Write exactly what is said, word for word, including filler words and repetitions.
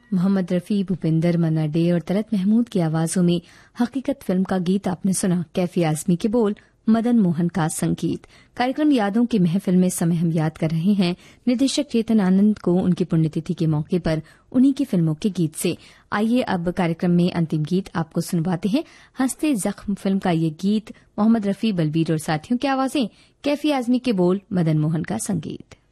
मोहम्मद रफी, भूपिंदर, मन्ना day और तलत महमूद की आवाजों में हकीकत फिल्म का गीत आपने सुना। कैफी आजमी के बोल, मदन मोहन का संगीत। कार्यक्रम यादों की महफिल में समय हम याद कर रहे हैं निर्देशक चेतन आनंद को उनकी पुण्यतिथि के मौके पर उन्हीं की फिल्मों के गीत से। आइए अब कार्यक्रम में अंतिम गीत आपको सुनवाते हैं। हंसते जख्म फिल्म का ये गीत, मोहम्मद रफी, बलबीर और साथियों की आवाजें, कैफी आजमी के बोल, मदन मोहन का संगीत।